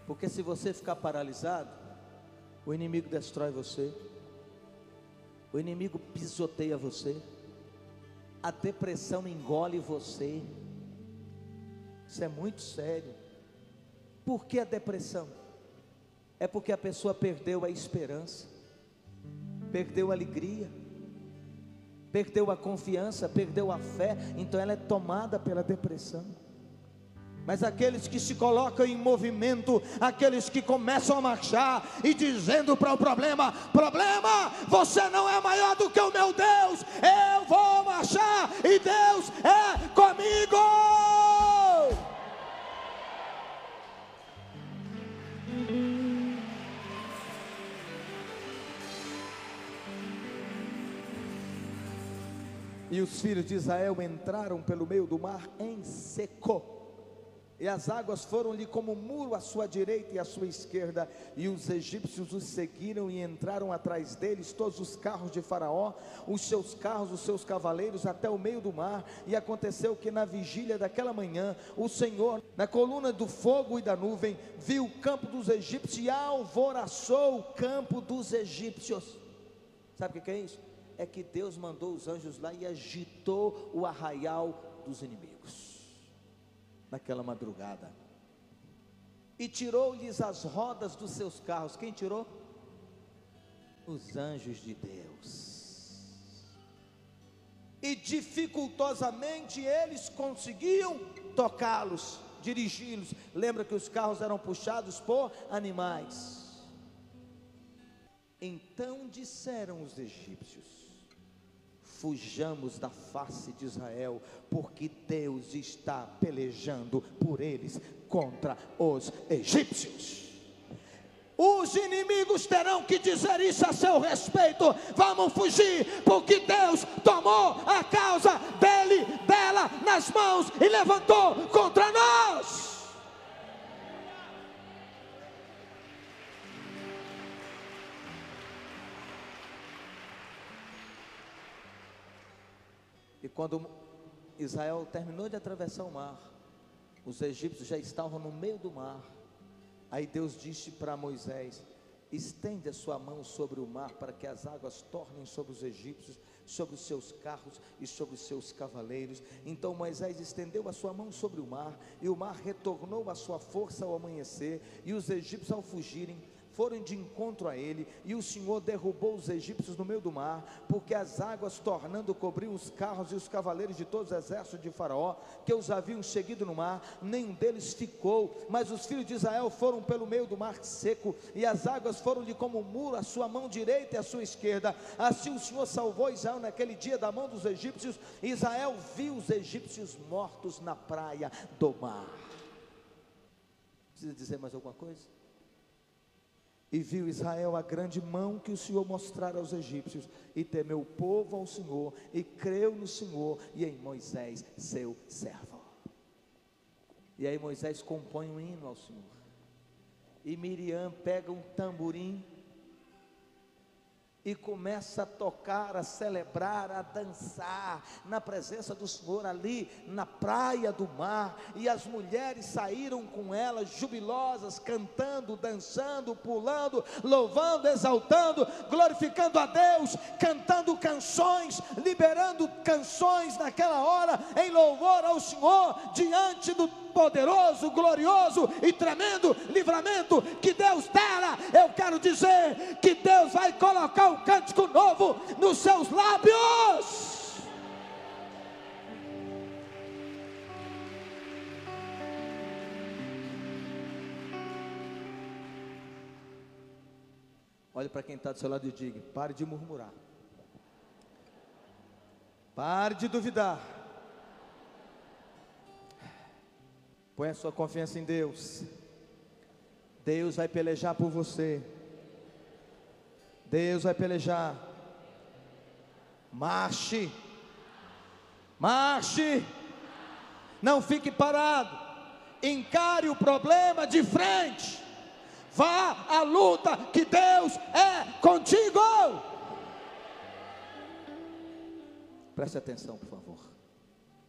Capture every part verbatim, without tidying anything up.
Porque se você ficar paralisado, o inimigo destrói você, o inimigo pisoteia você, a depressão engole você. Isso é muito sério. Por que a depressão? É porque a pessoa perdeu a esperança, perdeu a alegria, perdeu a confiança, perdeu a fé, então ela é tomada pela depressão. Mas aqueles que se colocam em movimento, aqueles que começam a marchar e dizendo para o problema: problema, você não é maior do que o meu Deus, eu vou marchar e Deus é comigo. E os filhos de Israel entraram pelo meio do mar em seco, e as águas foram-lhe como muro à sua direita e à sua esquerda, e os egípcios os seguiram e entraram atrás deles, todos os carros de Faraó, os seus carros, os seus cavaleiros, até o meio do mar. E aconteceu que na vigília daquela manhã, o Senhor, na coluna do fogo e da nuvem, viu o campo dos egípcios e alvoroçou o campo dos egípcios. Sabe o que é isso? É que Deus mandou os anjos lá e agitou o arraial dos inimigos naquela madrugada, e tirou-lhes as rodas dos seus carros. Quem tirou? Os anjos de Deus. E dificultosamente eles conseguiam tocá-los, dirigi-los. Lembra que os carros eram puxados por animais. Então disseram os egípcios: fujamos da face de Israel, porque Deus está pelejando por eles contra os egípcios. Os inimigos terão que dizer isso a seu respeito: vamos fugir, porque Deus tomou a causa dele, dela nas mãos e levantou contra nós. E quando Israel terminou de atravessar o mar, os egípcios já estavam no meio do mar. Aí Deus disse para Moisés: estende a sua mão sobre o mar, para que as águas tornem sobre os egípcios, sobre os seus carros e sobre os seus cavaleiros. Então Moisés estendeu a sua mão sobre o mar, e o mar retornou a sua força ao amanhecer, e os egípcios, ao fugirem, foram de encontro a ele, e o Senhor derrubou os egípcios no meio do mar, porque as águas tornando cobriam os carros e os cavaleiros de todos os exércitos de Faraó, que os haviam seguido no mar. Nenhum deles ficou, mas os filhos de Israel foram pelo meio do mar seco, e as águas foram-lhe como um muro à sua mão direita e à sua esquerda. Assim o Senhor salvou Israel naquele dia da mão dos egípcios. Israel viu os egípcios mortos na praia do mar. Precisa dizer mais alguma coisa? E viu Israel a grande mão que o Senhor mostrara aos egípcios, e temeu o povo ao Senhor, e creu no Senhor e em Moisés seu servo. E aí Moisés compõe um hino ao Senhor, e Miriam pega um tamborim e começa a tocar, a celebrar, a dançar na presença do Senhor ali na praia do mar. E as mulheres saíram com ela jubilosas, cantando, dançando, pulando, louvando, exaltando, glorificando a Deus, cantando canções, liberando canções naquela hora em louvor ao Senhor, diante do poderoso, glorioso e tremendo livramento que Deus dera. Eu quero dizer que Deus vai colocar um cântico novo nos seus lábios. Olhe para quem está do seu lado e diga: pare de murmurar, pare de duvidar, põe a sua confiança em Deus. Deus vai pelejar por você. Deus vai pelejar. Marche, marche, não fique parado, encare o problema de frente, vá à luta, que Deus é contigo. Preste atenção, por favor.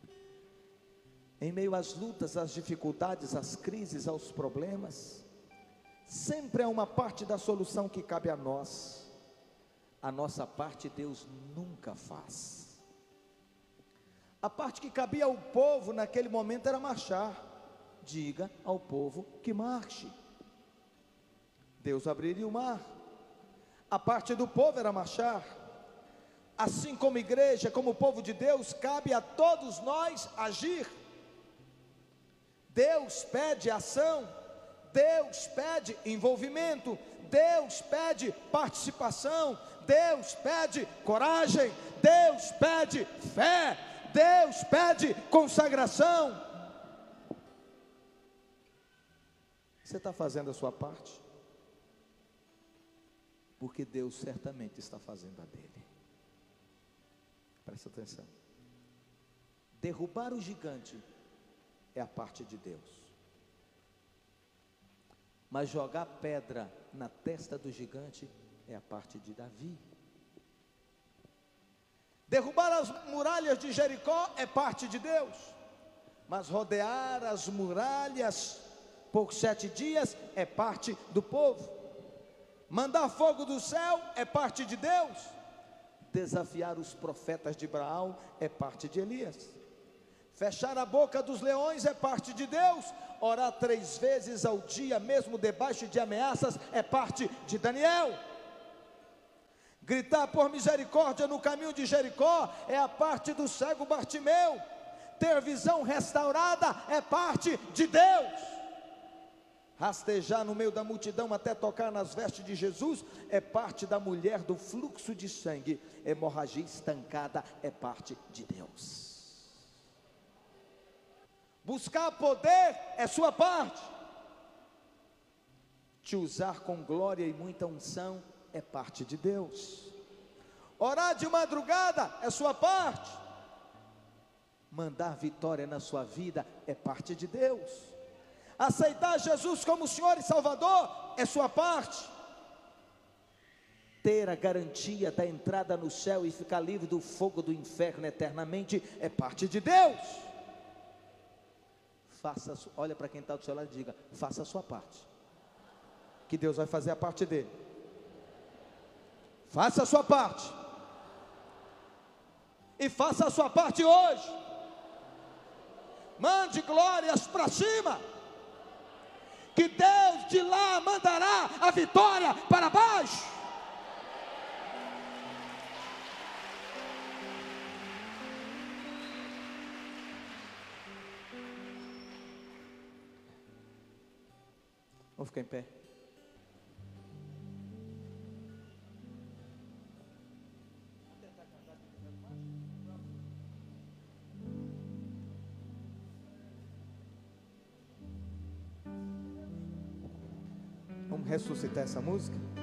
Em meio às lutas, às dificuldades, às crises, aos problemas, Sempre é uma parte da solução que cabe a nós. A nossa parte Deus nunca faz. A parte que cabia ao povo naquele momento era marchar. Diga ao povo que marche. Deus abriria o mar. A parte do povo era marchar. Assim como igreja, como povo de Deus, cabe a todos nós agir. Deus pede ação, Deus pede envolvimento, Deus pede participação, Deus pede coragem, Deus pede fé, Deus pede consagração. Você está fazendo a sua parte? Porque Deus certamente está fazendo a dele. Presta atenção. Derrubar o gigante é a parte de Deus, mas jogar pedra na testa do gigante é a parte de Davi. Derrubar as muralhas de Jericó é parte de Deus, mas rodear as muralhas por sete dias é parte do povo. Mandar fogo do céu é parte de Deus. Desafiar os profetas de Baal é parte de Elias. Fechar a boca dos leões é parte de Deus. Orar três vezes ao dia, mesmo debaixo de ameaças, é parte de Daniel. Gritar por misericórdia no caminho de Jericó é a parte do cego Bartimeu. Ter visão restaurada é parte de Deus. Rastejar no meio da multidão até tocar nas vestes de Jesus é parte da mulher do fluxo de sangue. Hemorragia estancada é parte de Deus. Buscar poder é sua parte. Te usar com glória e muita unção é parte de Deus. Orar de madrugada é sua parte. Mandar vitória na sua vida é parte de Deus. Aceitar Jesus como Senhor e Salvador é sua parte. Ter a garantia da entrada no céu e ficar livre do fogo do inferno eternamente é parte de Deus. Faça, olha para quem está do seu lado e diga: faça a sua parte, que Deus vai fazer a parte dele. Faça a sua parte, e faça a sua parte hoje. Mande glórias para cima, que Deus de lá mandará a vitória para baixo. Vamos ficar em pé. Vamos ressuscitar essa música.